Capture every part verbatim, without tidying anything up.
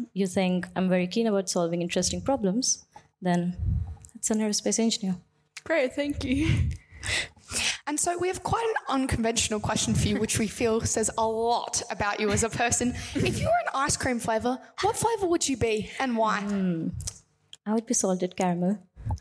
reason you think I'm very keen about solving interesting problems, then it's an aerospace engineer. Great, thank you. And so we have quite an unconventional question for you, which we feel says a lot about you as a person. If you were an ice cream flavour, what flavour would you be and why? Mm, I would be salted caramel.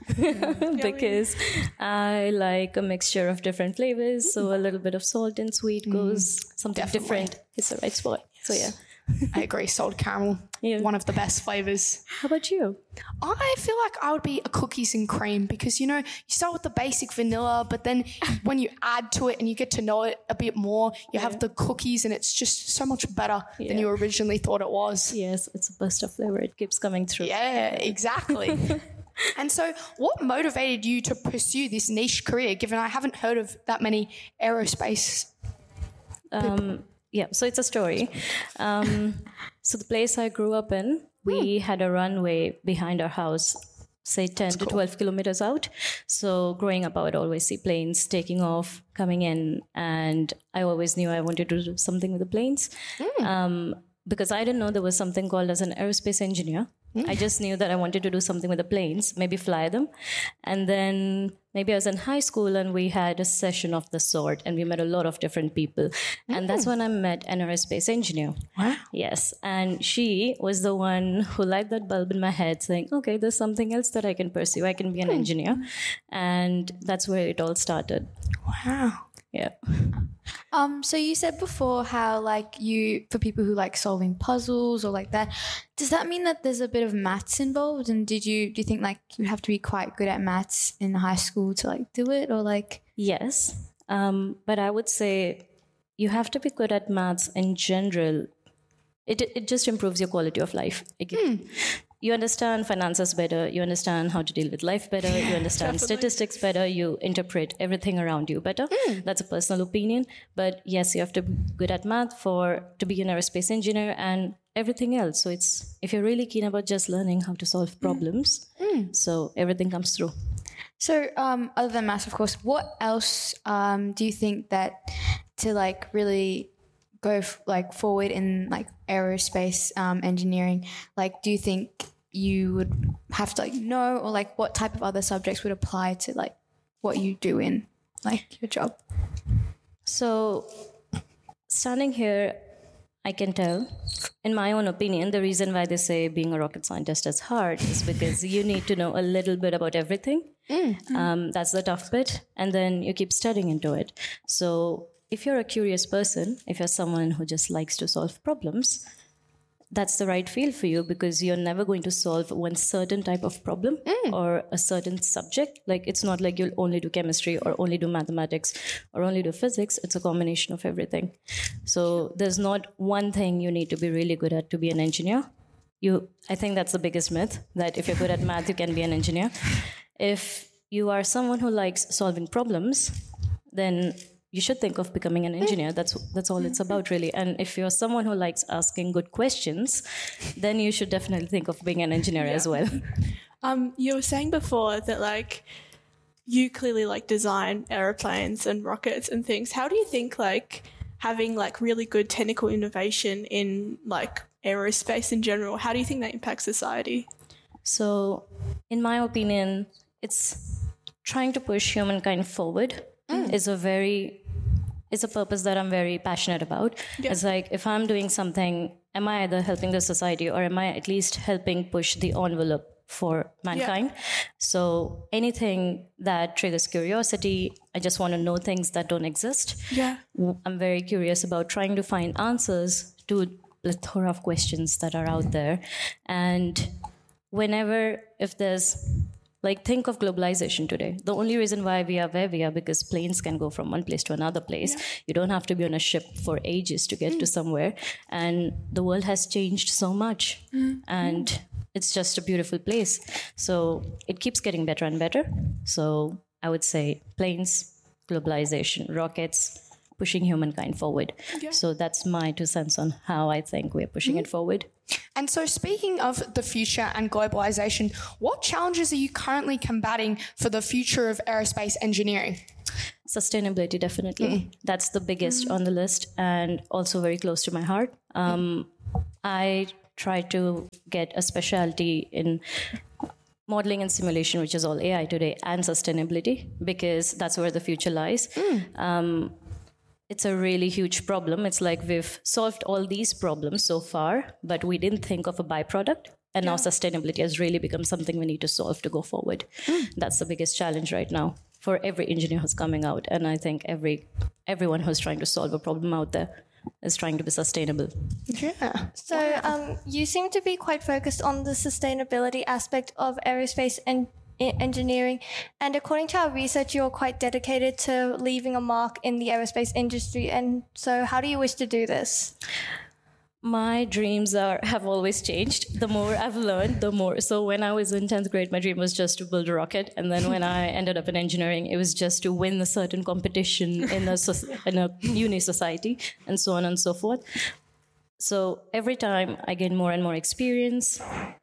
Because I like a mixture of different flavors, so a little bit of salt and sweet goes mm, something definitely. different. It's the right spot. So yeah. I agree, salted caramel, yeah. one of the best flavours. How about you? I feel like I would be a cookies and cream because, you know, you start with the basic vanilla, but then when you add to it and you get to know it a bit more, you yeah. have the cookies and it's just so much better yeah. than you originally thought it was. Yes, it's a burst of flavour. It keeps coming through. Yeah, exactly. And so what motivated you to pursue this niche career, given I haven't heard of that many aerospace people? Um, yeah, so it's a story. Um, so the place I grew up in, we hmm. had a runway behind our house, say ten That's to cool. twelve kilometers out. So growing up, I would always see planes taking off, coming in, and I always knew I wanted to do something with the planes. Hmm. Um, because I didn't know there was something called as an aerospace engineer. Mm. I just knew that I wanted to do something with the planes, maybe fly them. And then maybe I was in high school and we had a session of the sort and we met a lot of different people. Mm. And that's when I met an aerospace engineer. Wow. Yes. And she was the one who lighted that bulb in my head saying, okay, there's something else that I can pursue. I can be an mm. engineer. And that's where it all started. Wow. Yeah. Um, so you said before how like you, for people who like solving puzzles or like that, does that mean that there's a bit of maths involved? And did you, do you think like you have to be quite good at maths in high school to like do it or like? Yes. Um, but I would say you have to be good at maths in general. It, it just improves your quality of life. Mm. You understand finances better, you understand how to deal with life better, yeah, you understand definitely. statistics better, you interpret everything around you better. Mm. That's a personal opinion. But yes, you have to be good at math for to be an aerospace engineer and everything else. So it's if you're really keen about just learning how to solve problems, mm. so everything comes through. So um, other than maths, of course, what else um, do you think that to like really go f- like forward in like aerospace um, engineering, like do you think you would have to like know or like what type of other subjects would apply to like what you do in like your job? So standing here, I can tell, in my own opinion, the reason why they say being a rocket scientist is hard is because you need to know a little bit about everything. Mm-hmm. Um, that's the tough bit. And then you keep studying into it. So if you're a curious person, if you're someone who just likes to solve problems, that's the right field for you because you're never going to solve one certain type of problem mm. or a certain subject. Like it's not like you'll only do chemistry or only do mathematics or only do physics. It's a combination of everything. So there's not one thing you need to be really good at to be an engineer. You, I think that's the biggest myth, that if you're good at math, you can be an engineer. If you are someone who likes solving problems, then you should think of becoming an engineer. That's that's all it's about, really. And if you're someone who likes asking good questions, then you should definitely think of being an engineer yeah. as well. Um, you were saying before that, like, you clearly, like, design aeroplanes and rockets and things. How do you think, like, having, like, really good technical innovation in, like, aerospace in general, how do you think that impacts society? So, in my opinion, it's trying to push humankind forward mm. is a very... It's a purpose that I'm very passionate about. Yeah. It's like, if I'm doing something, am I either helping the society or am I at least helping push the envelope for mankind? Yeah. So anything that triggers curiosity, I just want to know things that don't exist. Yeah. I'm very curious about trying to find answers to a plethora of questions that are out there. And whenever, if there's... Like, think of globalization today. The only reason why we are where we are because planes can go from one place to another place. Yeah. You don't have to be on a ship for ages to get mm. to somewhere. And the world has changed so much. Mm. And mm. it's just a beautiful place. So it keeps getting better and better. So I would say planes, globalization, rockets, pushing humankind forward. Yeah. So that's my two cents on how I think we're pushing mm. it forward. And so speaking of the future and globalization, what challenges are you currently combating for the future of aerospace engineering? Sustainability, definitely. Mm. That's the biggest mm. on the list and also very close to my heart. Um, mm. I try to get a specialty in modeling and simulation, which is all A I today, and sustainability, because that's where the future lies. Mm. Um, it's a really huge problem. It's like we've solved all these problems so far, but we didn't think of a byproduct. And yeah. now sustainability has really become something we need to solve to go forward. Mm. That's the biggest challenge right now for every engineer who's coming out. And I think every everyone who's trying to solve a problem out there is trying to be sustainable. Yeah. So um, you seem to be quite focused on the sustainability aspect of aerospace and engineering. And according to our research, you're quite dedicated to leaving a mark in the aerospace industry. And so how do you wish to do this? My dreams are have always changed. The more I've learned, the more. So when I was in tenth grade, my dream was just to build a rocket. And then when I ended up in engineering, it was just to win a certain competition in a, in a uni society, and so on and so forth. So every time I gain more and more experience,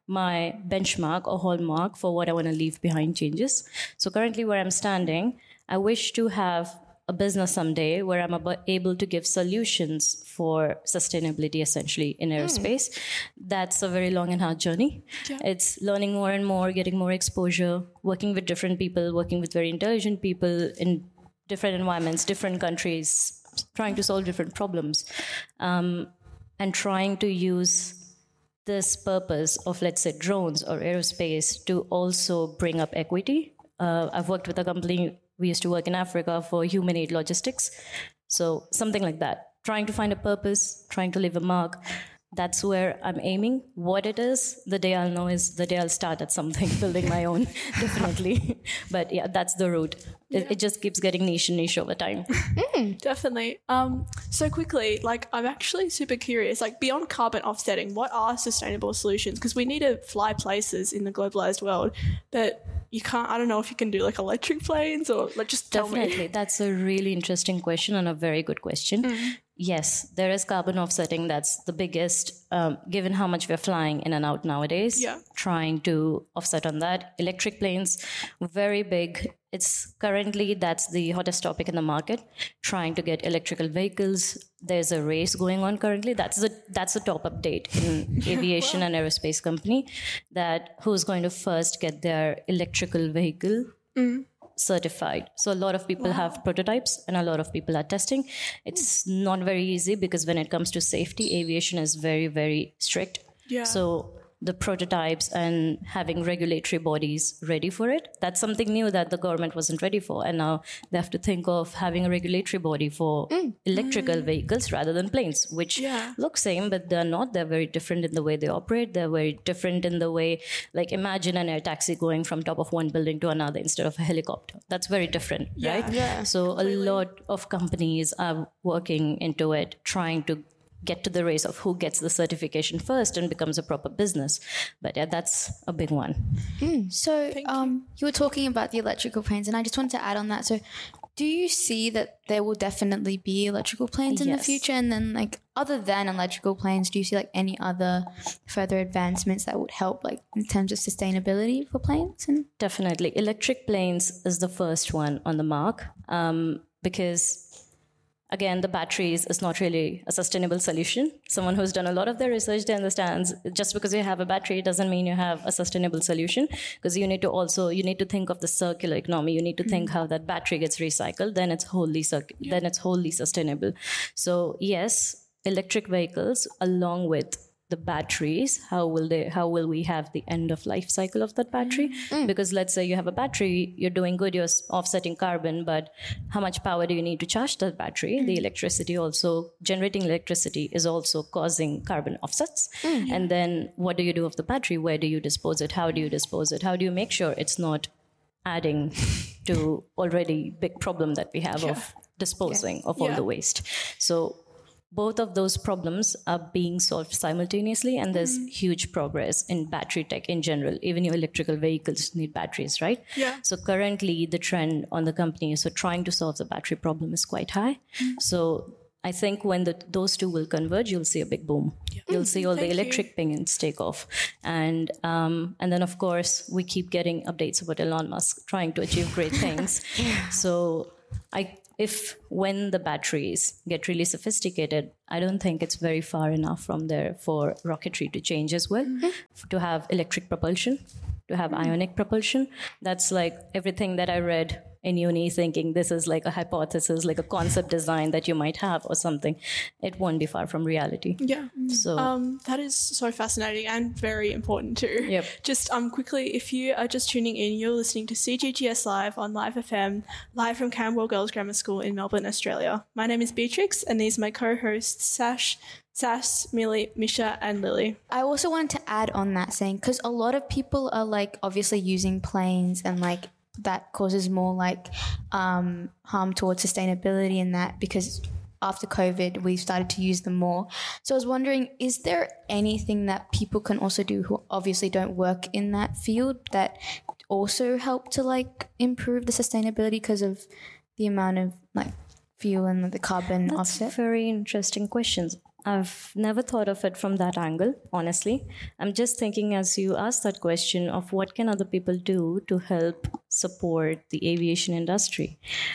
my benchmark or hallmark for what I want to leave behind changes. So currently where I'm standing, I wish to have a business someday where I'm able to give solutions for sustainability, essentially, in aerospace. Mm. That's a very long and hard journey. Yeah. It's learning more and more, getting more exposure, working with different people, working with very intelligent people in different environments, different countries, trying to solve different problems, um, and trying to use this purpose of, let's say, drones or aerospace to also bring up equity. Uh, I've worked with a company. We used to work in Africa for human aid logistics. So something like that. Trying to find a purpose, trying to leave a mark. That's where I'm aiming. What it is, the day I'll know is the day I'll start at something, building my own, definitely. But yeah, that's the route. It, yeah. it just keeps getting niche and niche over time. Mm, definitely. Um, so quickly, like I'm actually super curious, like beyond carbon offsetting, what are sustainable solutions? Because we need to fly places in the globalized world, but you can't, I don't know if you can do like electric planes or like just tell Definitely. me. That's a really interesting question and a very good question. Mm. Yes, there is carbon offsetting. That's the biggest, um, given how much we're flying in and out nowadays, yeah. trying to offset on that. Electric planes, very big. It's currently, that's the hottest topic in the market, trying to get electrical vehicles. There's a race going on currently. That's the that's the top update in aviation wow. and aerospace company, that who's going to first get their electrical vehicle mm. certified. So a lot of people wow. have prototypes and a lot of people are testing. It's mm. not very easy because when it comes to safety, aviation is very, very strict. Yeah. So the prototypes and having regulatory bodies ready for it, that's something new that the government wasn't ready for. And now they have to think of having a regulatory body for mm. electrical mm. vehicles rather than planes, which yeah. look same, but they're not. They're very different in the way they operate. They're very different in the way, like imagine an air taxi going from top of one building to another instead of a helicopter. That's very different, yeah. right? Yeah. So Completely. a lot of companies are working into it, trying to get to the race of who gets the certification first and becomes a proper business. But yeah, that's a big one. Mm. So um, you. you were talking about the electrical planes, and I just wanted to add on that. So do you see that there will definitely be electrical planes in yes. the future? And then like other than electrical planes, do you see like any other further advancements that would help like in terms of sustainability for planes? And Definitely. Electric planes is the first one on the mark um, because again, the batteries is not really a sustainable solution. Someone who's done a lot of their research, they understands just because you have a battery doesn't mean you have a sustainable solution, because you need to also, you need to think of the circular economy. You need to think how that battery gets recycled, then it's wholly, circ- yeah. then it's wholly sustainable. So yes, electric vehicles along with the batteries, how will they, how will we have the end of life cycle of that battery? Mm. Because let's say you have a battery, you're doing good, you're offsetting carbon, but how much power do you need to charge that battery? Mm. The electricity also, generating electricity is also causing carbon offsets. Mm. And then what do you do of the battery? Where do you dispose it? How do you dispose it? How do you make sure it's not adding to already big problem that we have yeah. of disposing yeah. of yeah. all the waste? So both of those problems are being solved simultaneously, and there's mm. huge progress in battery tech in general. Even your electrical vehicles need batteries, right? Yeah. So currently the trend on the company is so trying to solve the battery problem is quite high. Mm. So I think when the, those two will converge, you'll see a big boom. Yeah. You'll see all Thank the electric you. pinions take off. And um, and then, of course, we keep getting updates about Elon Musk trying to achieve great things. yeah. So I if when the batteries get really sophisticated, I don't think it's very far enough from there for rocketry to change as well, mm-hmm. to have electric propulsion, to have mm-hmm. ionic propulsion. That's like everything that I read in uni, thinking this is like a hypothesis, like a concept design that you might have or something. It won't be far from reality. Yeah. So um, that is so fascinating and very important too. Yep. Just um, quickly, if you are just tuning in, you're listening to C G G S Live on Live F M, live from Camberwell Girls Grammar School in Melbourne, Australia. My name is Beatrix, and these are my co-hosts, Sash, Sass, Millie, Misha, and Lily. I also wanted to add on that saying, because a lot of people are like obviously using planes and like that causes more like um, harm towards sustainability and that, because after COVID we've started to use them more. So I was wondering, is there anything that people can also do who obviously don't work in that field that also help to like improve the sustainability because of the amount of like fuel and the carbon That's offset? Very interesting questions. I've never thought of it from that angle, honestly. I'm just thinking as you asked that question of what can other people do to help support the aviation industry.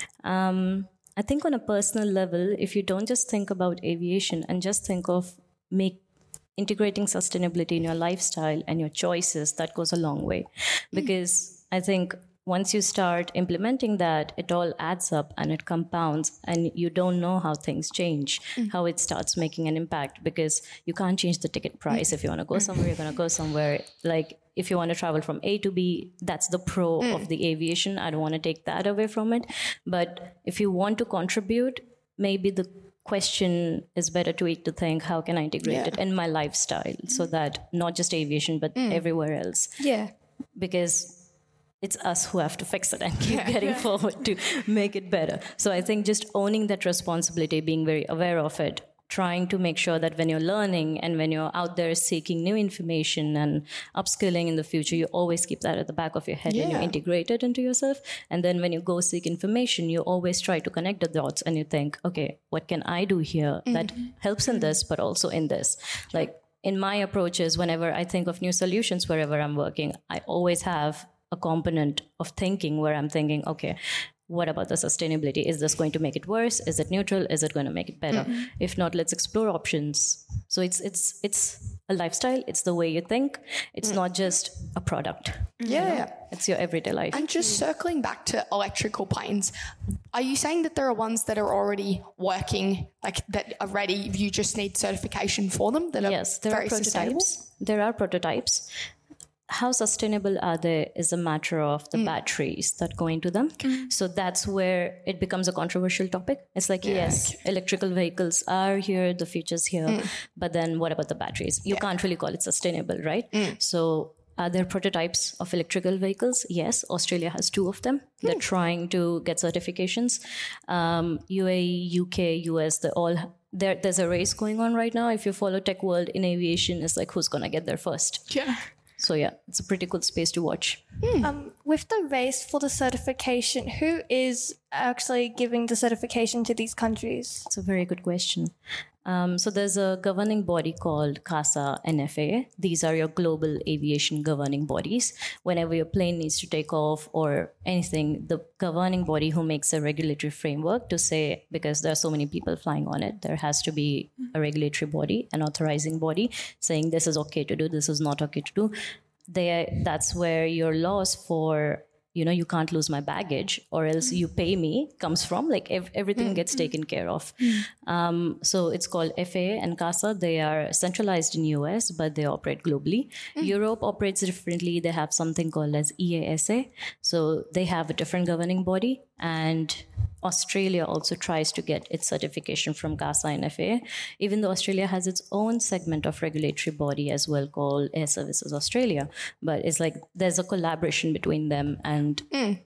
Um, I think on a personal level, if you don't just think about aviation and just think of make integrating sustainability in your lifestyle and your choices, that goes a long way. Because I think once you start implementing that, it all adds up and it compounds, and you don't know how things change, mm. how it starts making an impact, because you can't change the ticket price. Mm. If you want to go somewhere, you're going to go somewhere. Like if you want to travel from A to B, that's the pro mm. of the aviation. I don't want to take that away from it. But if you want to contribute, maybe the question is better tweaked to think, how can I integrate yeah. it in my lifestyle so that not just aviation, but mm. everywhere else. Yeah. Because it's us who have to fix it and keep yeah, getting yeah. forward to make it better. So I think just owning that responsibility, being very aware of it, trying to make sure that when you're learning and when you're out there seeking new information and upskilling in the future, you always keep that at the back of your head yeah. and you integrate it into yourself. And then when you go seek information, you always try to connect the dots and you think, okay, what can I do here mm-hmm. that helps in this, but also in this? Like in my approaches, whenever I think of new solutions, wherever I'm working, I always have a component of thinking where I'm thinking, okay, what about the sustainability? Is this going to make it worse? Is it neutral? Is it going to make it better? Mm-hmm. If not, let's explore options. So it's it's it's a lifestyle. It's the way you think. It's mm. not just a product. Yeah, you know? It's your everyday life. And just circling back to electrical planes, are you saying that there are ones that are already working, like that are ready? You just need certification for them that are yes, there very are prototypes. sustainable? There are prototypes. How sustainable are they is a matter of the mm. batteries that go into them. Mm. So that's where it becomes a controversial topic. It's like, yeah, yes, okay. electrical vehicles are here, the future's here, mm. but then what about the batteries? You yeah. can't really call it sustainable, right? Mm. So are there prototypes of electrical vehicles? Yes, Australia has two of them. Mm. They're trying to get certifications. Um, U A E, U K, U S, they all... There, there's a race going on right now. If you follow Tech World in aviation, it's like who's going to get there first. Yeah. So yeah, it's a pretty cool space to watch. Hmm. Um, with the race for the certification, who is actually giving the certification to these countries? It's a very good question. Um, so there's a governing body called CASA N F A. These are your global aviation governing bodies. Whenever your plane needs to take off or anything, the governing body who makes a regulatory framework to say, because there are so many people flying on it, there has to be a regulatory body, an authorizing body saying this is okay to do, this is not okay to do. They, that's where your laws for, you know, you can't lose my baggage or else you pay me comes from. Like ev- everything mm. gets taken care of. Mm. Um, so it's called F A A and CASA. They are centralized in U S, but they operate globally. Mm. Europe operates differently. They have something called as E A S A. So they have a different governing body. And Australia also tries to get its certification from CASA and F A A, even though Australia has its own segment of regulatory body as well called Air Services Australia. But it's like there's a collaboration between them and mm.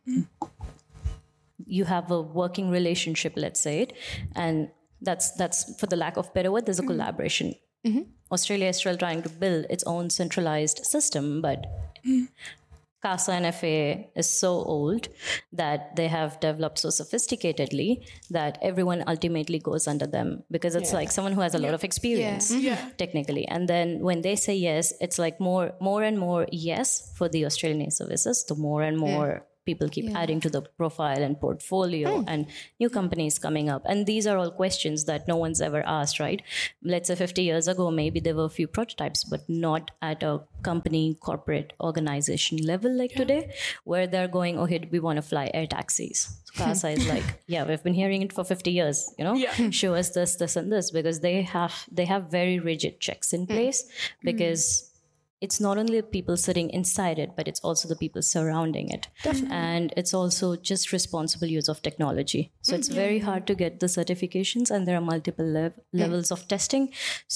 you have a working relationship, let's say it. And that's, that's for the lack of better word, there's a mm. collaboration. Mm-hmm. Australia is still trying to build its own centralized system, but... Mm. CASA and F A A is so old that they have developed so sophisticatedly that everyone ultimately goes under them because it's yeah. like someone who has a yeah. lot of experience yeah. Yeah. technically. And then when they say yes, it's like more more and more yes for the Australian Air Services, the more and more yeah. people keep adding to the profile and portfolio and new companies coming up. And these are all questions that no one's ever asked, right? Let's say fifty years ago, maybe there were a few prototypes, but not at a company, corporate organization level like today, where they're going, oh, here we want to fly air taxis. So CASA is like, yeah, we've been hearing it for fifty years, you know, Yeah. show us this, this, and this, because they have they have very rigid checks in place, because it's not only the people sitting inside it, but it's also the people surrounding it. Definitely. And it's also just responsible use of technology. So it's very hard to get the certifications, and there are multiple lev- levels of testing.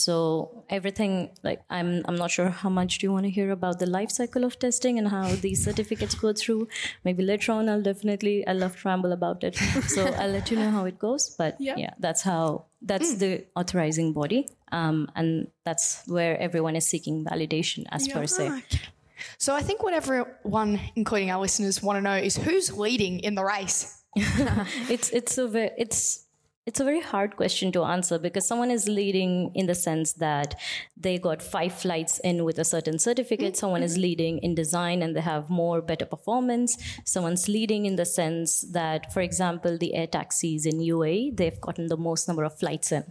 So everything, like, I'm I'm not sure how much do you want to hear about the life cycle of testing and how these certificates go through. Maybe later on, I'll definitely, I love to ramble about it. So I'll let you know how it goes. But Yeah. yeah, that's how, that's the authorizing body. Um, and that's where everyone is seeking validation as per se. So I think what everyone, including our listeners, want to know is who's leading in the race. It's it's a ve- it's it's a very hard question to answer, because someone is leading in the sense that they got five flights in with a certain certificate. Someone is leading in design and they have more better performance. Someone's leading in the sense that, for example, the air taxis in U A E, they've gotten the most number of flights in.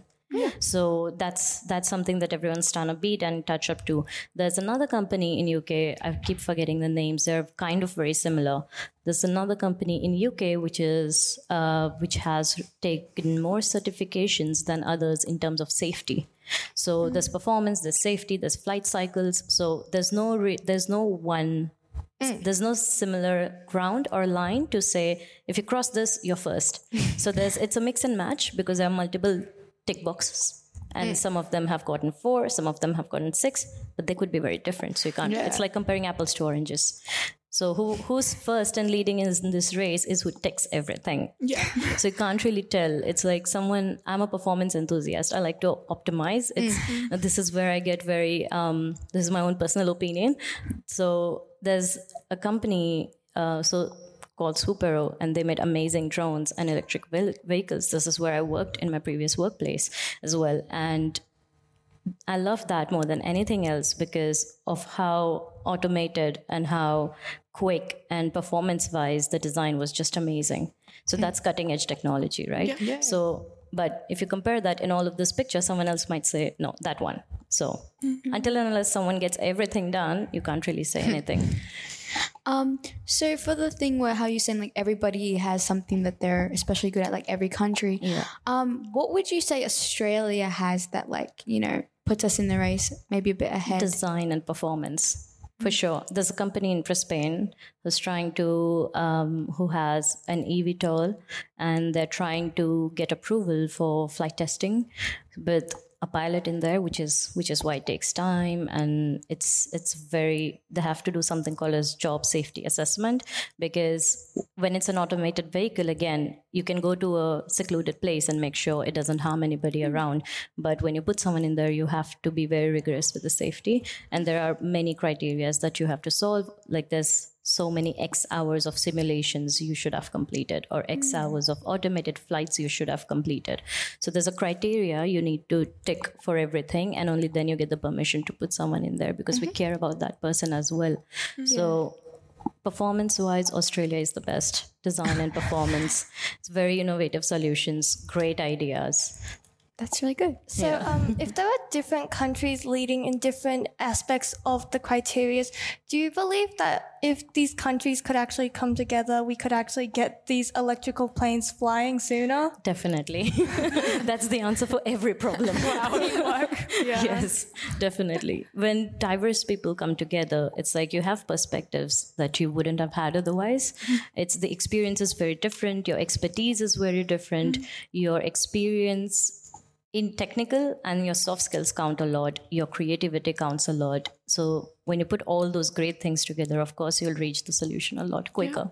So that's that's something that everyone's trying to beat and touch up to. There's another company in U K, I keep forgetting the names, they're kind of very similar. There's another company in U K which is uh, which has taken more certifications than others in terms of safety. So there's performance, there's safety, there's flight cycles. So there's no re- there's no one there's no similar ground or line to say, if you cross this, you're first. So there's it's a mix and match, because there are multiple tick boxes, and mm. some of them have gotten four, some of them have gotten six, but they could be very different. So you can't, yeah. It's like comparing apples to oranges. So who who's first and leading in this race is who ticks everything. Yeah. So you can't really tell. It's like someone, I'm a performance enthusiast. I like to optimize. It's mm-hmm. This is where I get very, um, this is my own personal opinion. So there's a company, uh, so called Swoopero, and they made amazing drones and electric vehicles. This is where I worked in my previous workplace as well. And I love that more than anything else, because of how automated and how quick and performance-wise the design was just amazing. So that's cutting-edge technology, right? Yeah. Yeah. So, but if you compare that in all of this picture, someone else might say, no, that one. So mm-hmm. until and unless someone gets everything done, you can't really say anything. Um, so for the thing where how you saying like everybody has something that they're especially good at, like every country, yeah. um, what would you say Australia has that, like, you know, puts us in the race maybe a bit ahead? Design and performance. For sure. There's a company in Brisbane who's trying to, um, who has an eVTOL, and they're trying to get approval for flight testing with a pilot in there, which is which is why it takes time, and it's it's very, they have to do something called as job safety assessment, because when it's an automated vehicle, again, you can go to a secluded place and make sure it doesn't harm anybody around. But when you put someone in there, you have to be very rigorous with the safety, and there are many criteria that you have to solve. Like there's so many X hours of simulations you should have completed, or X mm. hours of automated flights you should have completed. So there's a criteria you need to tick for everything, and only then you get the permission to put someone in there, because mm-hmm. we care about that person as well. Mm-hmm. So performance-wise, Australia is the best. Design and performance. It's very innovative solutions, great ideas. That's really good. So Yeah. um, if there are different countries leading in different aspects of the criteria, do you believe that if these countries could actually come together, we could actually get these electrical planes flying sooner? Definitely. That's the answer for every problem. Wow. Yeah. Yes, definitely. When diverse people come together, it's like you have perspectives that you wouldn't have had otherwise. It's the experience is very different. Your expertise is very different. Mm-hmm. Your experience in technical and your soft skills count a lot. Your creativity counts a lot. So when you put all those great things together, of course, you'll reach the solution a lot quicker.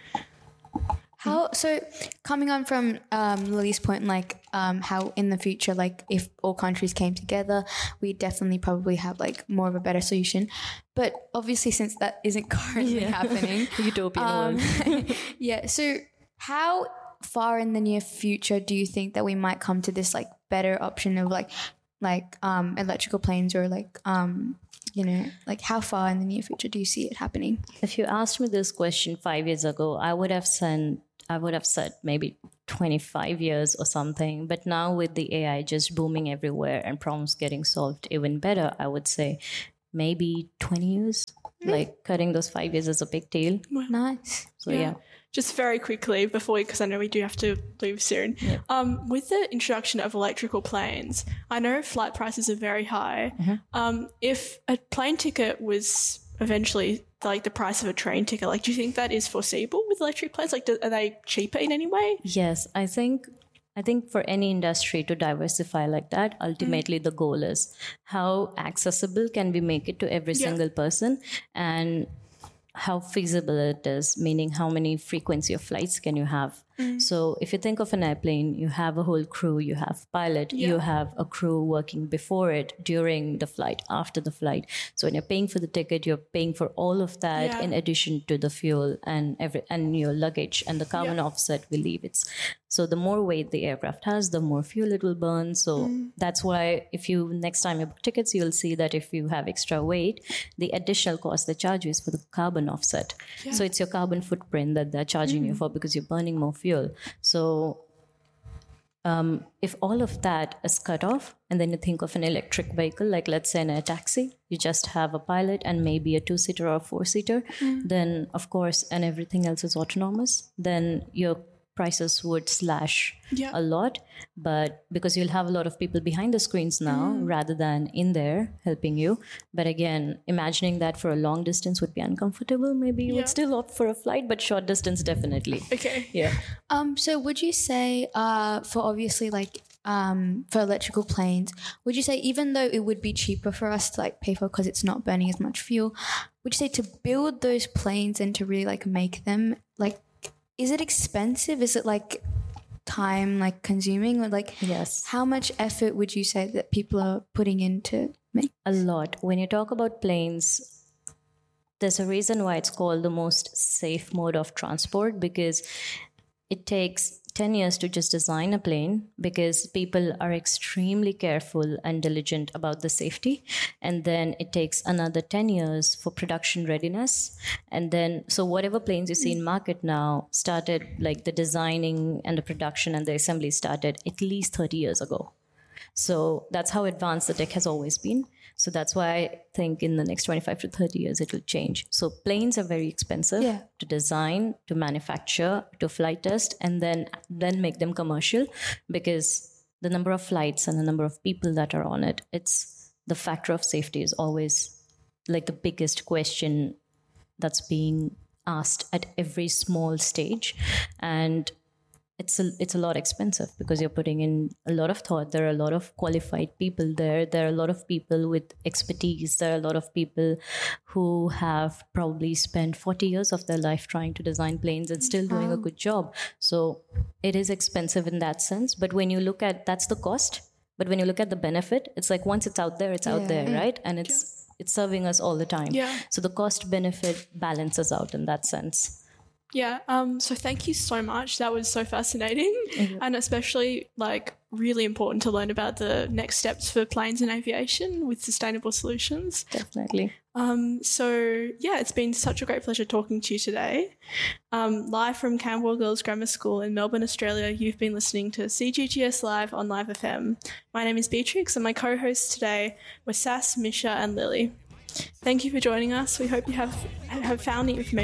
Yeah. How, so coming on from um, Lily's point, like um, how in the future, like if all countries came together, we definitely probably have like more of a better solution. But obviously, since that isn't currently Yeah. happening. Utopian um, world. Yeah. So how far in the near future do you think that we might come to this like better option of like like um, electrical planes, or like um, you know, like how far in the near future do you see it happening? If you asked me this question five years ago, I would have said, I would have said maybe twenty-five years or something. But now with the A I just booming everywhere and problems getting solved even better, I would say maybe twenty years. Like cutting those five years is a big deal. Nice. So yeah. Just very quickly before, because I know we do have to leave soon. Yeah. Um, with the introduction of electrical planes, I know flight prices are very high. Mm-hmm. Um, if a plane ticket was eventually like the price of a train ticket, like do you think that is foreseeable with electric planes? Like, do, are they cheaper in any way? Yes, I think I think for any industry to diversify like that, ultimately mm. the goal is how accessible can we make it to every yeah. single person, and how feasible it is, meaning how many frequency of flights can you have. Mm. So if you think of an airplane, you have a whole crew, you have pilot, yeah. you have a crew working before it, during the flight, after the flight. So when you're paying for the ticket, you're paying for all of that yeah. in addition to the fuel and every and your luggage and the carbon yeah. offset we leave. It's so the more weight the aircraft has, the more fuel it will burn. So mm. that's why if you next time you book tickets, you'll see that if you have extra weight, the additional cost they charge you is for the carbon offset. Yeah. So it's your carbon footprint that they're charging mm. you for, because you're burning more fuel. So um, if all of that is cut off, and then you think of an electric vehicle, like let's say in a taxi, you just have a pilot and maybe a two-seater or a four-seater, mm. then of course, and everything else is autonomous, then your prices would slash yeah. a lot. But because you'll have a lot of people behind the screens now mm. rather than in there helping you. But again, imagining that for a long distance would be uncomfortable. Maybe you yeah. would still opt for a flight, but short distance definitely. Okay. Yeah. Um. So would you say, uh, for obviously like um for electrical planes, would you say even though it would be cheaper for us to like pay for because it's not burning as much fuel, would you say to build those planes and to really like make them, like, is it expensive? Is it like time like consuming, or like yes. how much effort would you say that people are putting into make? A lot. When you talk about planes, there's a reason why it's called the most safe mode of transport, because it takes ten years to just design a plane, because people are extremely careful and diligent about the safety. And then it takes another ten years for production readiness. And then, so whatever planes you see in market now started, like the designing and the production and the assembly started at least thirty years ago. So that's how advanced the tech has always been. So that's why I think in the next twenty-five to thirty years, it will change. So planes are very expensive yeah. to design, to manufacture, to flight test, and then, then make them commercial, because the number of flights and the number of people that are on it, it's the factor of safety is always like the biggest question that's being asked at every small stage. And It's a, it's a lot expensive because you're putting in a lot of thought. There are a lot of qualified people there. There are a lot of people with expertise. There are a lot of people who have probably spent forty years of their life trying to design planes and still doing a good job. So it is expensive in that sense. But when you look at, that's the cost. But when you look at the benefit, it's like once it's out there, it's yeah. out there, right? And it's yeah. it's serving us all the time. Yeah. So the cost benefit balances out in that sense. Yeah, um, so thank you so much. That was so fascinating, mm-hmm. and especially like really important to learn about the next steps for planes and aviation with sustainable solutions. Definitely. Um, so yeah, it's been such a great pleasure talking to you today. Um, live from Camberwell Girls Grammar School in Melbourne, Australia, you've been listening to C G G S Live on Live F M. My name is Beatrix, and my co-hosts today were Sass, Misha and Lily. Thank you for joining us. We hope you have have found the information